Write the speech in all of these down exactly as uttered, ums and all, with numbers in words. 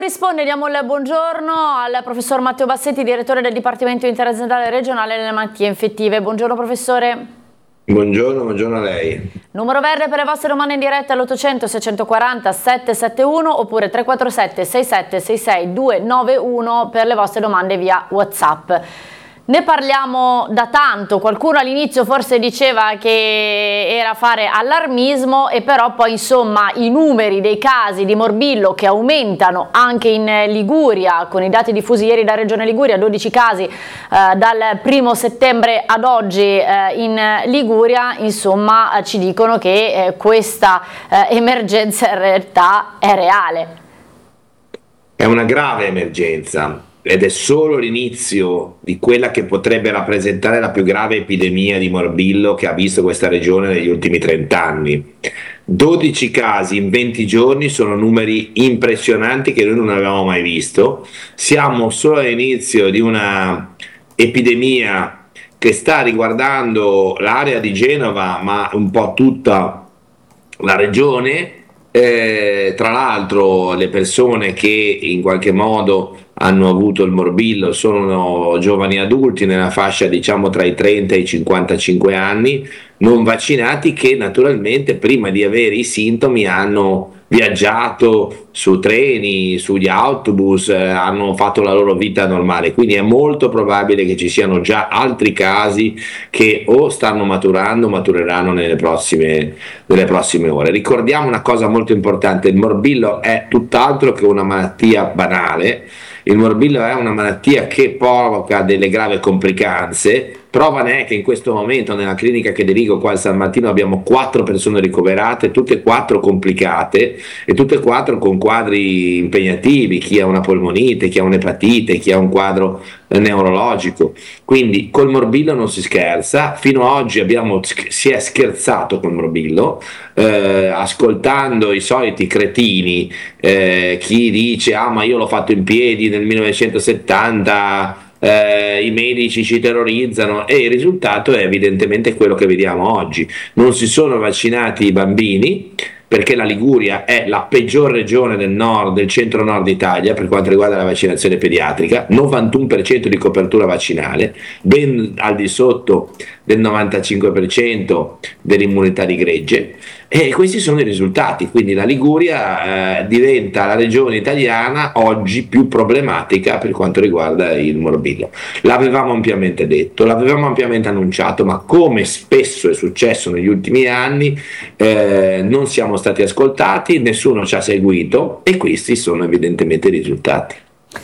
Risponde, diamo il buongiorno al professor Matteo Bassetti, direttore del Dipartimento Interaziendale Regionale delle Malattie Infettive. Buongiorno professore. Buongiorno, buongiorno a lei. Numero verde per le vostre domande in diretta all'ottocento seicentoquaranta settecentosettantuno oppure tre quattro sette sei sette sei sei due nove uno per le vostre domande via WhatsApp. Ne parliamo da tanto, qualcuno all'inizio forse diceva che era fare allarmismo e però poi insomma i numeri dei casi di morbillo che aumentano anche in Liguria, con i dati diffusi ieri da Regione Liguria, dodici casi eh, dal primo settembre ad oggi eh, in Liguria, insomma eh, ci dicono che eh, questa eh, emergenza in realtà è reale. È una grave emergenza. Ed è solo l'inizio di quella che potrebbe rappresentare la più grave epidemia di morbillo che ha visto questa regione negli ultimi trent'anni. dodici casi in venti giorni sono numeri impressionanti che noi non avevamo mai visto. Siamo solo all'inizio di una epidemia che sta riguardando l'area di Genova, ma un po' tutta la regione. Eh, tra l'altro le persone che in qualche modo hanno avuto il morbillo sono giovani adulti nella fascia diciamo tra i trenta e i cinquantacinque anni, non vaccinati, che naturalmente prima di avere i sintomi hanno viaggiato su treni, sugli autobus, eh, hanno fatto la loro vita normale, quindi è molto probabile che ci siano già altri casi che o stanno maturando o matureranno nelle prossime, nelle prossime ore. Ricordiamo una cosa molto importante: il morbillo è tutt'altro che una malattia banale. Il morbillo è una malattia che provoca delle gravi complicanze. Prova ne è che in questo momento nella clinica che dirigo qua al San Martino abbiamo quattro persone ricoverate, tutte e quattro complicate e tutte e quattro con quadri impegnativi, chi ha una polmonite, chi ha un'epatite, chi ha un quadro eh, neurologico. Quindi col morbillo non si scherza. Fino ad oggi abbiamo, si è scherzato col morbillo, eh, ascoltando i soliti cretini, eh, chi dice ah ma io l'ho fatto in piedi nel millenovecentosettanta, Eh, i medici ci terrorizzano, e il risultato è evidentemente quello che vediamo oggi. Non si sono vaccinati i bambini perché la Liguria è la peggior regione del nord, del centro-nord Italia per quanto riguarda la vaccinazione pediatrica, novantuno per cento di copertura vaccinale, ben al di sotto del novantacinque per cento dell'immunità di gregge, e questi sono i risultati. Quindi la Liguria eh, diventa la regione italiana oggi più problematica per quanto riguarda il morbillo. L'avevamo ampiamente detto, l'avevamo ampiamente annunciato, ma come spesso è successo negli ultimi anni eh, non siamo stati ascoltati, nessuno ci ha seguito, e questi sono evidentemente i risultati.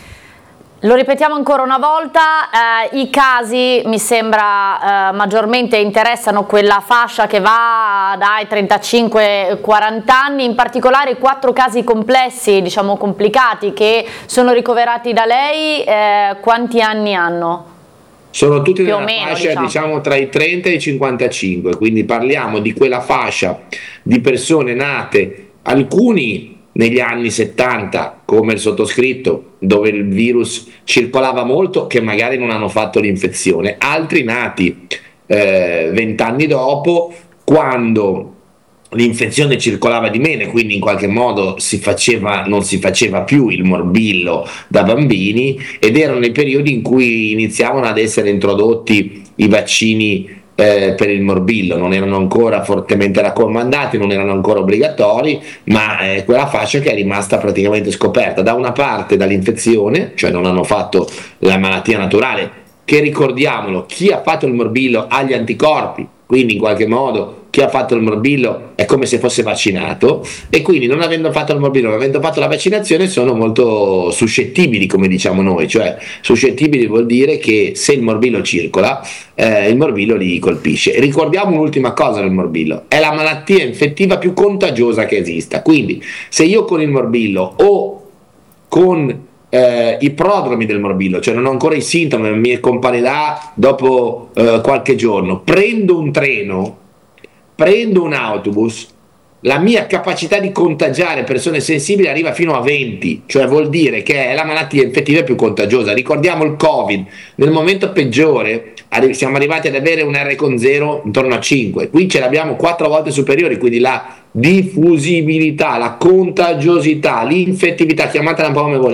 Lo ripetiamo ancora una volta, eh, i casi mi sembra eh, maggiormente interessano quella fascia che va dai trentacinque ai quaranta anni, in particolare quattro casi complessi, diciamo complicati, che sono ricoverati da lei, eh, quanti anni hanno? Sono tutti Più nella meno, fascia diciamo. diciamo tra i trenta e i cinquantacinque, quindi parliamo di quella fascia di persone nate, alcuni negli anni settanta come il sottoscritto, dove il virus circolava molto, che magari non hanno fatto l'infezione, altri nati vent'anni eh, dopo, quando l'infezione circolava di meno e quindi in qualche modo si faceva, non si faceva più il morbillo da bambini, ed erano i periodi in cui iniziavano ad essere introdotti i vaccini Eh, per il morbillo. Non erano ancora fortemente raccomandati, non erano ancora obbligatori, ma è eh, quella fascia che è rimasta praticamente scoperta, da una parte dall'infezione, cioè non hanno fatto la malattia naturale, che ricordiamolo, chi ha fatto il morbillo ha gli anticorpi, quindi in qualche modo chi ha fatto il morbillo è come se fosse vaccinato, e quindi non avendo fatto il morbillo, non avendo fatto la vaccinazione, sono molto suscettibili, come diciamo noi. Cioè suscettibili vuol dire che se il morbillo circola, eh, il morbillo li colpisce. E ricordiamo un'ultima cosa del morbillo: è la malattia infettiva più contagiosa che esista. Quindi se io con il morbillo o con Eh, i prodromi del morbillo, cioè non ho ancora i sintomi, mi comparirà dopo eh, qualche giorno, prendo un treno, prendo un autobus, la mia capacità di contagiare persone sensibili arriva fino a venti, cioè vuol dire che è la malattia infettiva più contagiosa. Ricordiamo il Covid, nel momento peggiore siamo arrivati ad avere un R con zero intorno a cinque, qui ce l'abbiamo quattro volte superiori, quindi la diffusibilità, la contagiosità, l'infettività, chiamatela un po' come volete,